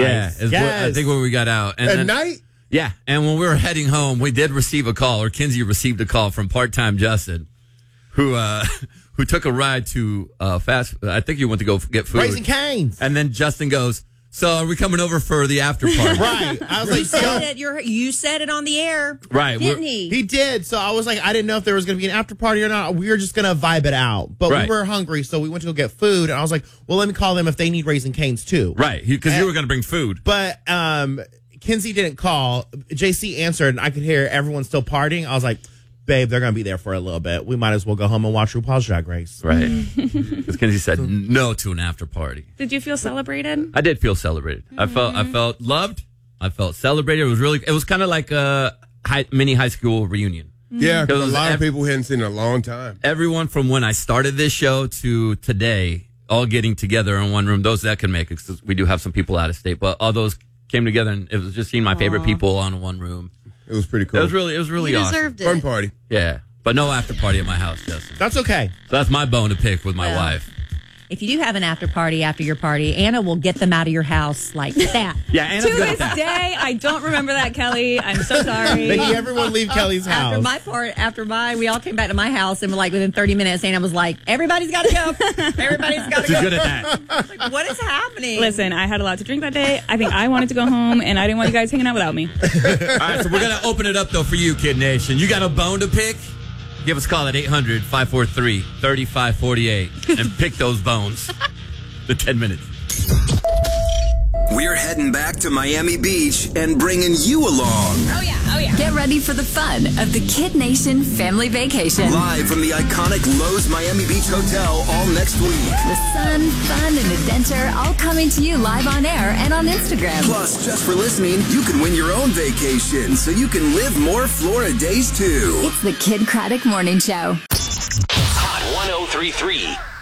Yeah, I think when we got out. And At night? Yeah, and when we were heading home, we did receive a call, or Kinsey received a call from part-time Justin, who took a ride to I think you went to go get food. Raising Cane's. And then Justin goes, so are we coming over for the after party? Right. I was like, you said it on the air. Right. Didn't he? He did. So I was like, I didn't know if there was going to be an after party or not. We were just going to vibe it out. But we were hungry, so we went to go get food. And I was like, well, let me call them if they need Raising Cane's too. Right. Because you were going to bring food. But Kinsey didn't call. JC answered, and I could hear everyone still partying. I was like, babe, they're going to be there for a little bit. We might as well go home and watch RuPaul's Drag Race. Right. Because Kinsey said no to an after party. Did you feel celebrated? I did feel celebrated. I felt loved. I felt celebrated. It was kind of like a mini high school reunion. Yeah, because a lot of people hadn't seen in a long time. Everyone from when I started this show to today, all getting together in one room. Those that can make it, because we do have some people out of state, but all those came together, and it was just seeing my favorite people on one room. It was pretty cool. It was really you awesome. Deserved it. Fun party. Yeah, but no after party at my house, Justin. That's okay. So that's my bone to pick with my wife. If you do have an after party after your party, Anna will get them out of your house like that. Yeah, Anna's To good at this that. day, I don't remember that, Kelly. I'm so sorry. Making everyone leave Kelly's house. We all came back to my house, and like within 30 minutes, Anna was like, everybody's got to go. Everybody's got to She's go. good at that. Like, what is happening? Listen, I had a lot to drink that day. I think I wanted to go home, and I didn't want you guys hanging out without me. All right, so we're going to open it up, though, for you, Kid Nation. You got a bone to pick? Give us a call at 800-543-3548 and pick those bones. The 10 minutes. We're heading back to Miami Beach and bringing you along. Oh, yeah. Get ready for the fun of the Kid Nation family vacation. Live from the iconic Lowe's Miami Beach Hotel all next week. The sun, fun, and adventure all coming to you live on air and on Instagram. Plus, just for listening, you can win your own vacation so you can live more Florida days too. It's the Kid Craddock Morning Show. Hot 103.3.